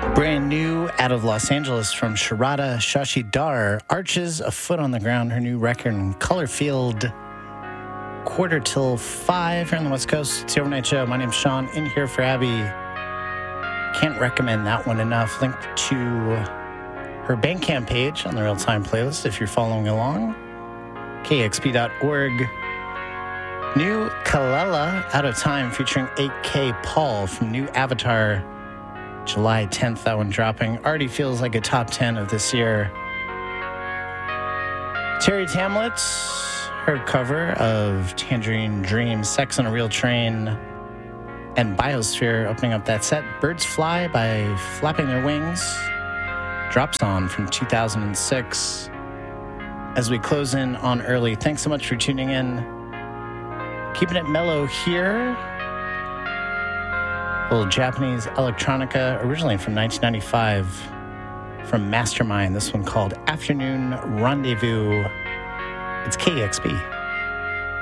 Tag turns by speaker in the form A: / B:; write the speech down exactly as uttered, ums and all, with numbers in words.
A: Brand new out of Los Angeles from Sharada Shashidar, Arches a Foot on the Ground, her new record in Color Field. Quarter till five here on the West Coast. It's the Overnight Show. My name's Sean, in here for Abby. Can't recommend that one enough. Link to her Bandcamp page on the Real Time playlist if you're following along. K X P dot org. New Kalela, Out of Time, featuring eight K Paul from New Avatar. July tenth, that one dropping. Already feels like a top ten of this year. Terry Tamlet, her cover of Tangerine Dream, Sex on a Real Train, and Biosphere opening up that set. Birds Fly by Flapping Their Wings. Drops on from two thousand six. As we close in on early, thanks so much for tuning in. Keeping it mellow here. A little Japanese electronica, originally from nineteen ninety-five, from Mastermind. This one called Afternoon Rendezvous. It's K X P.